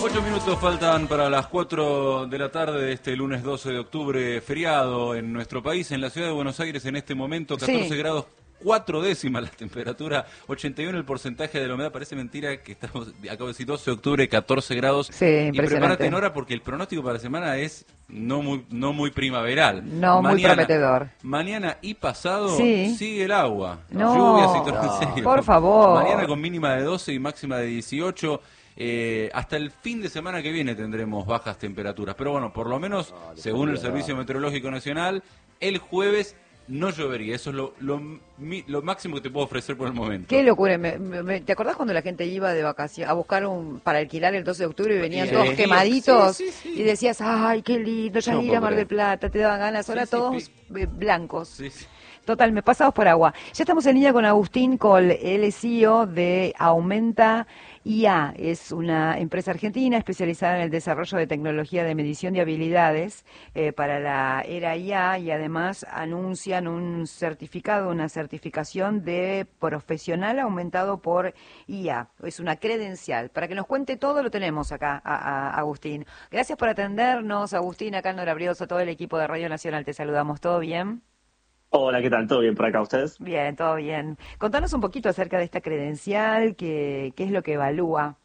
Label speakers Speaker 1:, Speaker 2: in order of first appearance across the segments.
Speaker 1: 8 minutos faltan para las 4 de la tarde de este lunes 12 de octubre, feriado en nuestro país, en la ciudad de Buenos Aires en este momento, 14 grados 4 décimas la temperatura, 81 el porcentaje de la humedad. Parece mentira que estamos, acabo de decir 12 de octubre, 14 grados.
Speaker 2: Sí,
Speaker 1: y prepárate, Nora, porque el pronóstico para la semana es no muy primaveral.
Speaker 2: No, muy prometedor.
Speaker 1: Mañana y pasado sigue el agua.
Speaker 2: No,
Speaker 1: lluvias y todo, en serio.
Speaker 2: Por favor.
Speaker 1: Mañana con mínima de 12 y máxima de 18. Hasta el fin de semana que viene tendremos bajas temperaturas, pero bueno, por lo menos, según el Servicio Meteorológico Nacional, el jueves no llovería. Eso es lo máximo que te puedo ofrecer por el momento.
Speaker 2: Qué locura. ¿Te acordás cuando la gente iba de vacaciones a buscar para alquilar el 12 de octubre y venían todos quemaditos? Y decías, ay, qué lindo, ya ir a Mar del Plata, te daban ganas. Ahora todos blancos. Total, me pasamos por agua. Ya estamos en línea con Agustín Coll, él es CEO de Aumenta IA. Es una empresa argentina especializada en el desarrollo de tecnología de medición de habilidades para la era IA, y además anuncian un certificado, una certificación de profesional aumentado por IA. Es una credencial. Para que nos cuente todo lo tenemos acá a Agustín. Gracias por atendernos, Agustín. Acá en Nora Brioso, todo el equipo de Radio Nacional, te saludamos. ¿Todo bien?
Speaker 3: Hola, ¿qué tal? ¿Todo bien por acá, ustedes?
Speaker 2: Bien, todo bien. Contanos un poquito acerca de esta credencial, qué es lo que evalúa.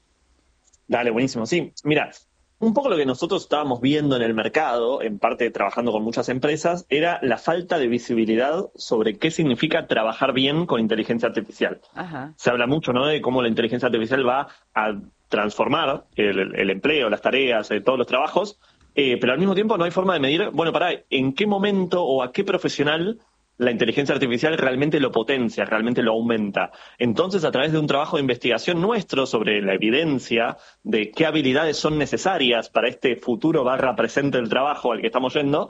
Speaker 3: Dale, buenísimo. Sí, mira, un poco lo que nosotros estábamos viendo en el mercado, en parte trabajando con muchas empresas, era la falta de visibilidad sobre qué significa trabajar bien con inteligencia artificial.
Speaker 2: Ajá.
Speaker 3: Se habla mucho, ¿no?, de cómo la inteligencia artificial va a transformar el empleo, las tareas, todos los trabajos, pero al mismo tiempo no hay forma de medir, bueno, en qué momento o a qué profesional la inteligencia artificial realmente lo potencia, realmente lo aumenta. Entonces, a través de un trabajo de investigación nuestro sobre la evidencia de qué habilidades son necesarias para este futuro / presente del trabajo al que estamos yendo,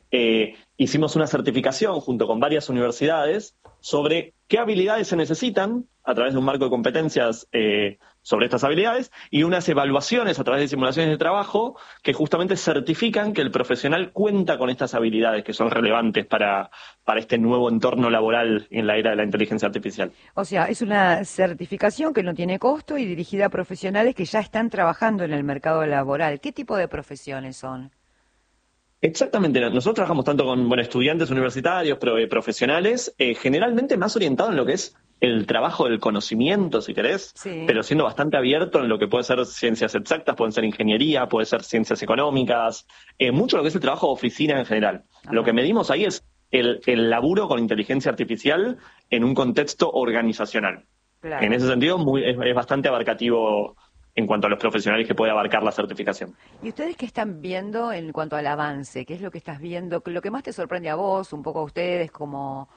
Speaker 3: hicimos una certificación junto con varias universidades sobre qué habilidades se necesitan a través de un marco de competencias sobre estas habilidades, y unas evaluaciones a través de simulaciones de trabajo que justamente certifican que el profesional cuenta con estas habilidades que son relevantes para este nuevo entorno laboral en la era de la inteligencia artificial.
Speaker 2: O sea, es una certificación que no tiene costo y dirigida a profesionales que ya están trabajando en el mercado laboral. ¿Qué tipo de profesiones son?
Speaker 3: Exactamente, nosotros trabajamos tanto con estudiantes universitarios, profesionales, generalmente más orientado en lo que es el trabajo del conocimiento, si querés, pero siendo bastante abierto en lo que puede ser ciencias exactas, pueden ser ingeniería, puede ser ciencias económicas, mucho lo que es el trabajo de oficina en general. Ajá. Lo que medimos ahí es el laburo con inteligencia artificial en un contexto organizacional. Claro. En ese sentido, es bastante abarcativo en cuanto a los profesionales que puede abarcar la certificación.
Speaker 2: ¿Y ustedes qué están viendo en cuanto al avance? ¿Qué es lo que estás viendo? ¿Lo que más te sorprende a vos, un poco a ustedes como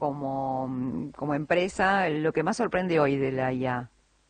Speaker 2: empresa, lo que más sorprende hoy de la IA?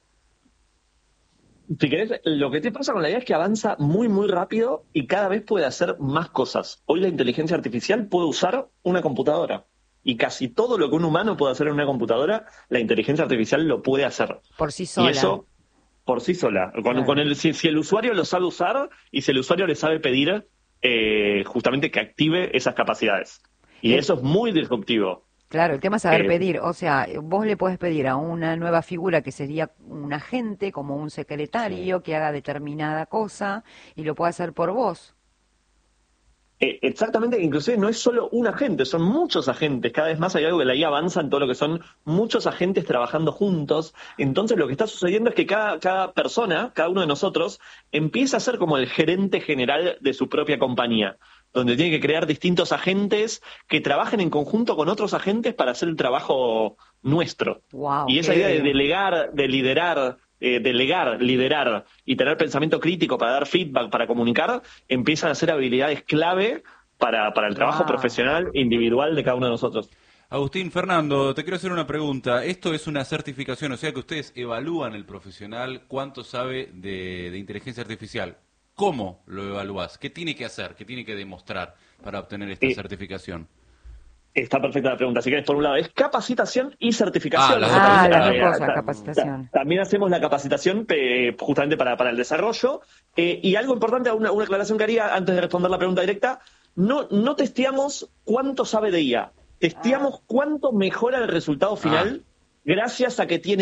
Speaker 3: Si querés, lo que te pasa con la IA es que avanza muy rápido y cada vez puede hacer más cosas. Hoy la inteligencia artificial puede usar una computadora. Y casi todo lo que un humano puede hacer en una computadora, la inteligencia artificial lo puede hacer.
Speaker 2: Por sí sola.
Speaker 3: Y eso por sí sola. Si el usuario lo sabe usar y si el usuario le sabe pedir justamente que active esas capacidades. Y eso es muy disruptivo.
Speaker 2: Claro, el tema es saber pedir. O sea, vos le podés pedir a una nueva figura que sería un agente, como un secretario, que haga determinada cosa y lo puede hacer por vos.
Speaker 3: Exactamente, inclusive no es solo un agente, son muchos agentes. Cada vez más hay algo que la IA avanza en todo lo que son muchos agentes trabajando juntos. Entonces lo que está sucediendo es que cada persona, cada uno de nosotros, empieza a ser como el gerente general de su propia compañía, donde tiene que crear distintos agentes que trabajen en conjunto con otros agentes para hacer el trabajo nuestro.
Speaker 2: Wow,
Speaker 3: y esa idea de delegar, de liderar, liderar y tener pensamiento crítico para dar feedback, para comunicar, empiezan a ser habilidades clave para el trabajo profesional individual de cada uno de nosotros.
Speaker 1: Agustín, Fernando, te quiero hacer una pregunta. Esto es una certificación, o sea que ustedes evalúan el profesional cuánto sabe de inteligencia artificial. ¿Cómo lo evalúas? ¿Qué tiene que hacer? ¿Qué tiene que demostrar para obtener esta certificación?
Speaker 3: Está perfecta la pregunta. Si querés, por un lado, es capacitación y certificación.
Speaker 2: Las dos cosas, capacitación.
Speaker 3: También hacemos la capacitación justamente para el desarrollo. Y algo importante, una aclaración que haría antes de responder la pregunta directa, no testeamos cuánto sabe de IA. Testeamos cuánto mejora el resultado final gracias a que tiene IA.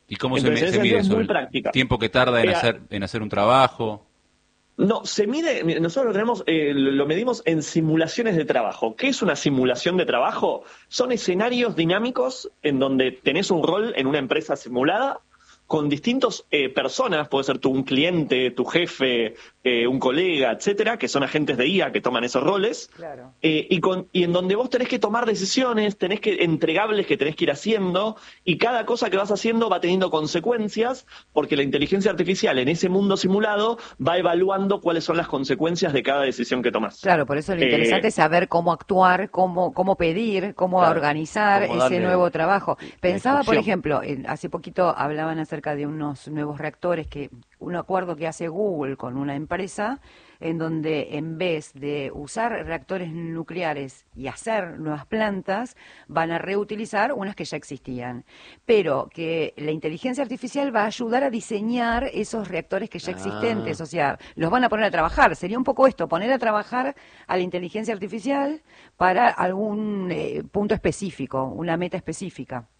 Speaker 1: ¿Y cómo
Speaker 3: Entonces,
Speaker 1: se mide eso?
Speaker 3: Muy práctica.
Speaker 1: ¿Tiempo que tarda en hacer un trabajo?
Speaker 3: No, se mide, nosotros lo medimos en simulaciones de trabajo. ¿Qué es una simulación de trabajo? Son escenarios dinámicos en donde tenés un rol en una empresa simulada con distintas personas, puede ser tú un cliente, tu jefe, un colega, etcétera, que son agentes de IA que toman esos roles,
Speaker 2: claro.
Speaker 3: y en donde vos tenés que tomar decisiones, tenés que entregables que tenés que ir haciendo, y cada cosa que vas haciendo va teniendo consecuencias, porque la inteligencia artificial en ese mundo simulado va evaluando cuáles son las consecuencias de cada decisión que tomás.
Speaker 2: Claro, por eso lo interesante es saber cómo actuar, cómo pedir, cómo organizar ese nuevo trabajo. Pensaba, por ejemplo, hace poquito hablaban acerca de unos nuevos reactores, un acuerdo que hace Google con una empresa, en donde en vez de usar reactores nucleares y hacer nuevas plantas, van a reutilizar unas que ya existían. Pero que la inteligencia artificial va a ayudar a diseñar esos reactores que ya existentes, o sea, los van a poner a trabajar. Sería un poco esto, poner a trabajar a la inteligencia artificial para algún punto específico, una meta específica.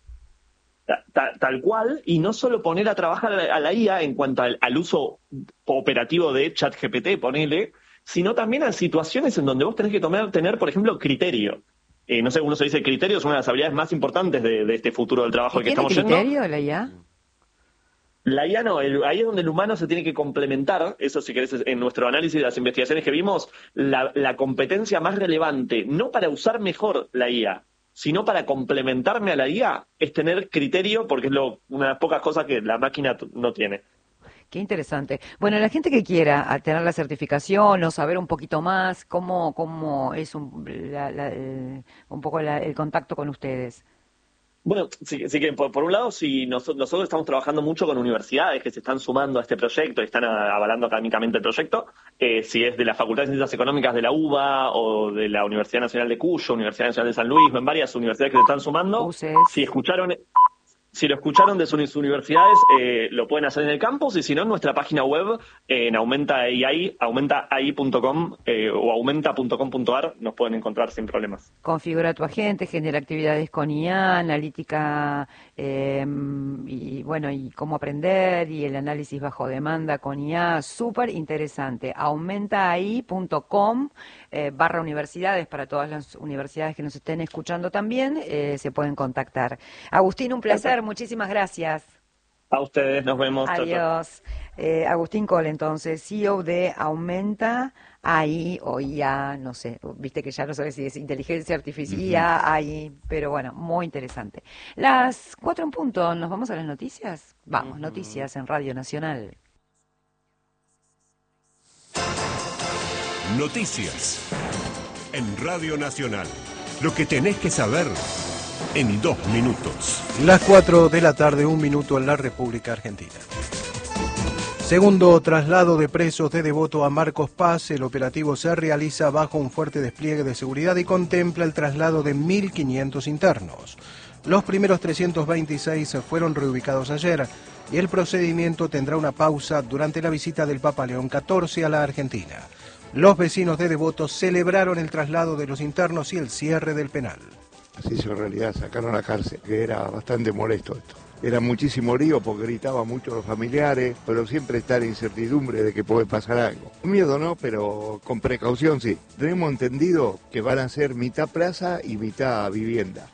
Speaker 3: Tal cual, y no solo poner a trabajar a la IA en cuanto al uso operativo de ChatGPT, ponele, sino también a situaciones en donde vos tenés que tener, por ejemplo, criterio. No sé, uno se dice criterio, es una de las habilidades más importantes de este futuro del trabajo al que estamos yendo.
Speaker 2: ¿Tiene criterio la IA?
Speaker 3: La IA no, ahí es donde el humano se tiene que complementar, eso si querés, en nuestro análisis de las investigaciones que vimos, la competencia más relevante, no para usar mejor la IA, sino para complementarme a la IA, es tener criterio, porque es una de las pocas cosas que la máquina no tiene.
Speaker 2: Qué interesante. Bueno, la gente que quiera tener la certificación o saber un poquito más, ¿cómo es un poco el contacto con ustedes?
Speaker 3: Bueno, sí que por un lado, si nosotros estamos trabajando mucho con universidades que se están sumando a este proyecto y están avalando académicamente el proyecto, si es de la Facultad de Ciencias Económicas de la UBA o de la Universidad Nacional de Cuyo, Universidad Nacional de San Luis, en varias universidades que se están sumando, si lo escucharon de sus universidades, lo pueden hacer en el campus, y si no, en nuestra página web, en aumentai.com o aumenta.com.ar, nos pueden encontrar sin problemas.
Speaker 2: Configura tu agente, genera actividades con IA, analítica, y cómo aprender, y el análisis bajo demanda con IA, súper interesante. Aumentai.com /universidades, para todas las universidades que nos estén escuchando también, se pueden contactar. Agustín, un placer. Muchísimas gracias.
Speaker 3: A ustedes, nos vemos.
Speaker 2: Adiós. Agustín Cole, entonces, CEO de Aumenta AI o IA, no sé, viste que ya no sabes si es inteligencia artificial, IA, AI, pero bueno, muy interesante. Las 4 en punto, ¿nos vamos a las noticias? Vamos, noticias en Radio Nacional.
Speaker 4: Noticias en Radio Nacional. Lo que tenés que saber en 2 minutos.
Speaker 5: Las 4 de la tarde, 1 minuto en la República Argentina. Segundo traslado de presos de Devoto a Marcos Paz. El operativo se realiza bajo un fuerte despliegue de seguridad y contempla el traslado de 1.500 internos. Los primeros 326 fueron reubicados ayer y el procedimiento tendrá una pausa durante la visita del Papa León XIV a la Argentina. Los vecinos de Devoto celebraron el traslado de los internos y el cierre del penal.
Speaker 6: Se hizo en realidad, sacaron a la cárcel, que era bastante molesto esto. Era muchísimo lío porque gritaban mucho los familiares, pero siempre está la incertidumbre de que puede pasar algo. Miedo no, pero con precaución sí. Tenemos entendido que van a ser mitad plaza y mitad vivienda.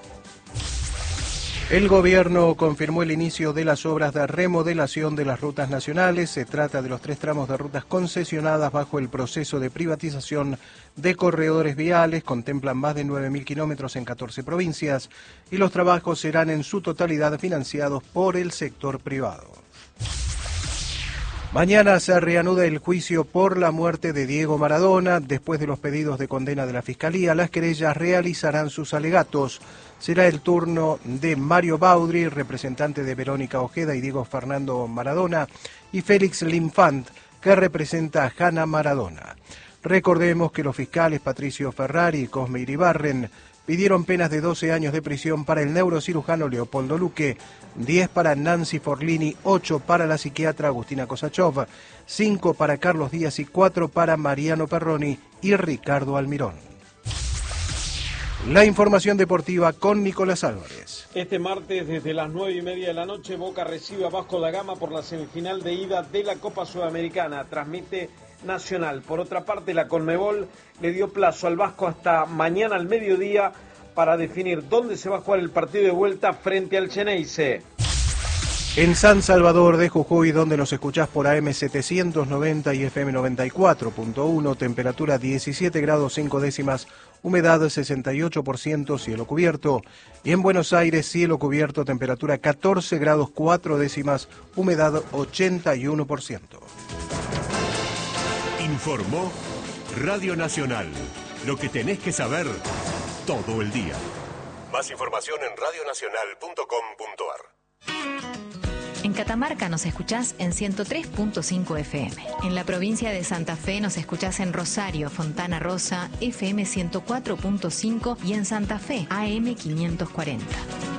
Speaker 5: El gobierno confirmó el inicio de las obras de remodelación de las rutas nacionales. Se trata de los 3 tramos de rutas concesionadas bajo el proceso de privatización de corredores viales. Contemplan más de 9.000 kilómetros en 14 provincias y los trabajos serán en su totalidad financiados por el sector privado. Mañana se reanuda el juicio por la muerte de Diego Maradona. Después de los pedidos de condena de la Fiscalía, las querellas realizarán sus alegatos. Será el turno de Mario Baudry, representante de Verónica Ojeda y Diego Fernando Maradona, y Félix Linfant, que representa a Hanna Maradona. Recordemos que los fiscales Patricio Ferrari y Cosme Iribarren pidieron penas de 12 años de prisión para el neurocirujano Leopoldo Luque, 10 para Nancy Forlini, 8 para la psiquiatra Agustina Kosachov, 5 para Carlos Díaz y 4 para Mariano Perroni y Ricardo Almirón. La información deportiva con Nicolás Álvarez.
Speaker 7: Este martes, desde las 9:30 de la noche, Boca recibe a Vasco da Gama por la semifinal de ida de la Copa Sudamericana. Transmite Nacional. Por otra parte, la Conmebol le dio plazo al Vasco hasta mañana al mediodía para definir dónde se va a jugar el partido de vuelta frente al Xeneize.
Speaker 5: En San Salvador de Jujuy, donde nos escuchás por AM 790 y FM 94.1, temperatura 17 grados 5 décimas, humedad 68%, cielo cubierto. Y en Buenos Aires, cielo cubierto, temperatura 14 grados 4 décimas, humedad 81%.
Speaker 4: Informó Radio Nacional. Lo que tenés que saber todo el día. Más información en radionacional.com.ar.
Speaker 8: En Catamarca nos escuchás en 103.5 FM. En la provincia de Santa Fe nos escuchás en Rosario, Fontana Rosa, FM 104.5 y en Santa Fe, AM 540.